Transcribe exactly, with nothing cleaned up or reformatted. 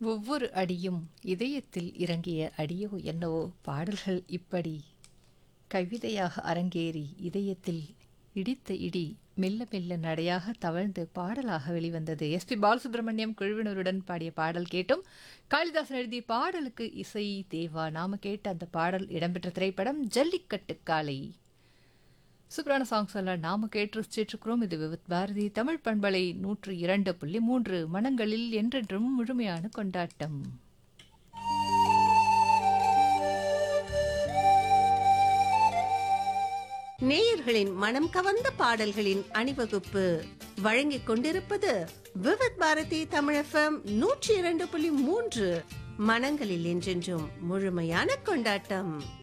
ஒவ்வொரு அடியும் இதயத்தில் இறங்கிய அடியோ என்னவோ பாடல்கள் இப்படி கவிதையாக அரங்கேறி இதயத்தில் இடித்த இடி மெல்ல மெல்ல நடையாக தவழ்ந்து பாடலாக வெளிவந்தது. எஸ் பி பாலசுப்ரமணியம் குழுவினருடன் பாடிய பாடல் கேட்டும். காளிதாசன் எழுதிய பாடலுக்கு இசை தேவா. நாம கேட்ட அந்த பாடல் இடம்பெற்ற திரைப்படம் ஜல்லிக்கட்டு காளை. சூப்பரான சாங்ஸ் எல்லாம் நாம கேட்டு ரசிச்சிட்டு இருக்கிறோம். இது விவித் பாரதி தமிழ் பண்பலை நூற்று இரண்டு புள்ளி மூன்று மனங்களில் என்றென்றும் முழுமையான கொண்டாட்டம். நேயர்களின் மனம் கவர்ந்த பாடல்களின் அணிவகுப்பு வழங்கிக் கொண்டிருப்பது விவித் பாரதி தமிழ் எஃப்எம் நூற்றி இரண்டு புள்ளி மூன்று மனங்களில் என்றென்றும் முழுமையான கொண்டாட்டம்.